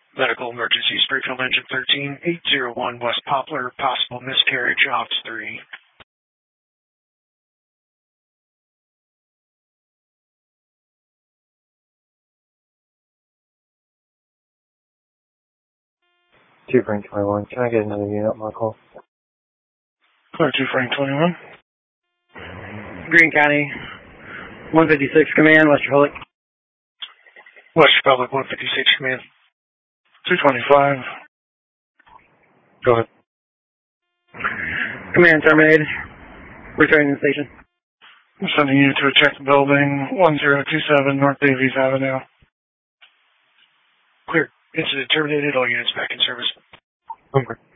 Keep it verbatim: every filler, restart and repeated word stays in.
Medical emergency, Springfield Engine thirteen, eight zero one West Poplar, possible miscarriage, ops three. two Frank twenty-one, can I get another unit on my call? Clear two Frank twenty-one. Greene County, one fifty-six Command, West Republic. West Republic, one fifty-six Command. two twenty-five. Go ahead. Command terminated. Returning to the station. I'm sending you to a check building, one zero two seven North Davies Avenue. Clear. Incident terminated. All units back in service. Okay.